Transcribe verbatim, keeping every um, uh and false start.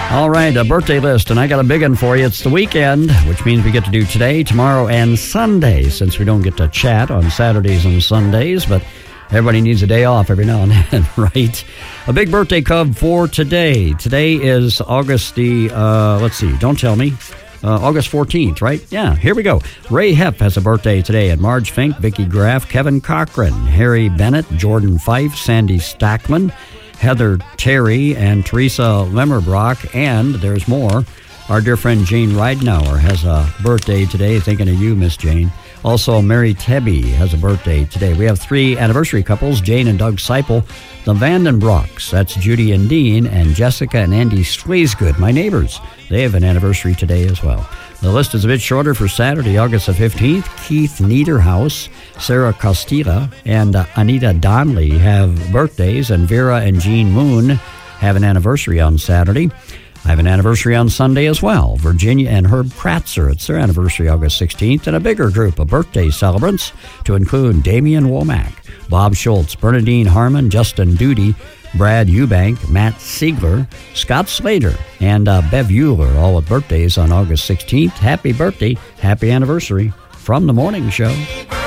All right, a birthday list, and I got a big one for you. It's the weekend, which means we get to do today, tomorrow, and Sunday, since we don't get to chat on Saturdays and Sundays, but everybody needs a day off every now and then, right? A big birthday cub for today. Today is August the, uh, let's see, don't tell me, uh, August fourteenth, right? Yeah, here we go. Ray Hepp has a birthday today, and Marge Fink, Vicky Graff, Kevin Cochran, Harry Bennett, Jordan Fife, Sandy Stackman, Heather Terry, and Teresa Lemmerbrock, and there's more. Our dear friend Jane Ridenauer has a birthday today. Thinking of you, Miss Jane. Also, Mary Tebby has a birthday today. We have three anniversary couples, Jane and Doug Seipel, the Vandenbrocks. That's Judy and Dean, and Jessica and Andy Swayesgood, my neighbors. They have an anniversary today as well. The list is a bit shorter for Saturday, August the fifteenth. Keith Niederhaus, Sarah Costilla, and uh, Anita Donnelly have birthdays, and Vera and Jean Moon have an anniversary on Saturday. I have an anniversary on Sunday as well. Virginia and Herb Kratzer, it's their anniversary August sixteenth, and a bigger group of birthday celebrants to include Damian Womack, Bob Schultz, Bernadine Harmon, Justin Duty, Brad Eubank, Matt Siegler, Scott Slater, and uh, Bev Euler, all with birthdays on August sixteenth. Happy birthday, happy anniversary from The Morning Show.